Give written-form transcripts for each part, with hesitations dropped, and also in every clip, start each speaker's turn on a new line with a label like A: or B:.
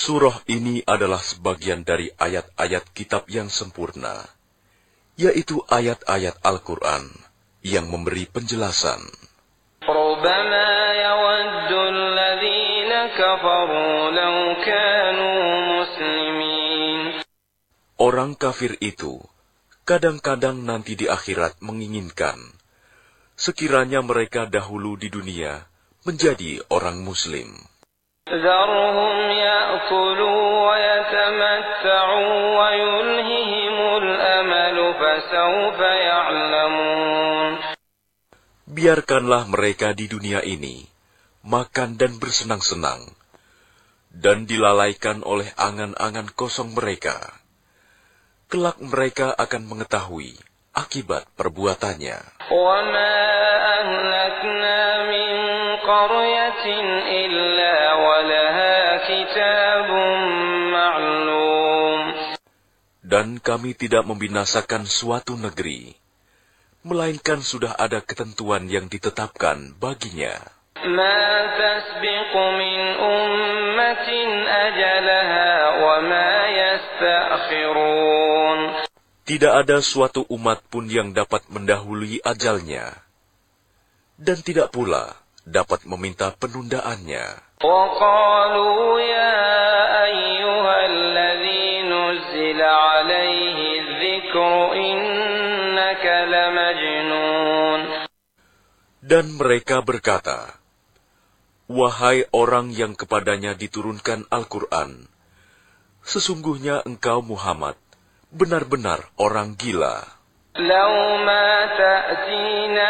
A: Surah ini adalah sebagian dari ayat-ayat kitab yang sempurna, yaitu ayat-ayat Al-Quran yang memberi penjelasan.
B: ربما يود الذين كفروا لو كانوا مسلمين.
A: Orang kafir itu kadang-kadang nanti di akhirat menginginkan sekiranya mereka dahulu di dunia menjadi orang Muslim.
B: ذرهم يأكلوا ويتمتعوا ويلههم الأمل فسوف يعلمون.
A: Biarkanlah mereka di dunia ini makan dan bersenang-senang, dan dilalaikan oleh angan-angan kosong mereka. Kelak mereka akan mengetahui akibat perbuatannya.
B: وما أهلكنا من قرية إلا ولها كتاب معلوم.
A: Dan kami tidak membinasakan suatu negeri, melainkan sudah ada ketentuan yang ditetapkan baginya.
B: ما تسبق من أمة أجلها وما يستأخرون.
A: Tidak ada suatu umat pun yang dapat mendahului ajalnya, dan tidak pula dapat meminta penundaannya.
B: وقالوا يا أيها الذي نزل عليه الذكر إنك لمجنون.
A: Dan mereka berkata, "Wahai orang yang kepadanya diturunkan Al-Quran, sesungguhnya engkau Muhammad benar-benar orang gila.
B: لو ما تأتينا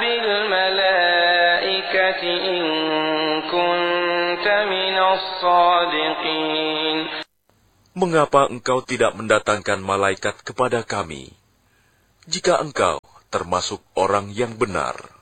B: بالملائكة إن كنت من الصادقين.
A: Mengapa engkau tidak mendatangkan malaikat kepada kami, jika engkau termasuk orang yang benar?"